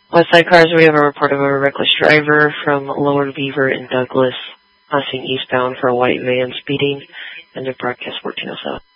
Westside Cars, we have a report of a reckless driver from Lower Beaver in Douglas, passing eastbound for a white van speeding, and the broadcast 1407.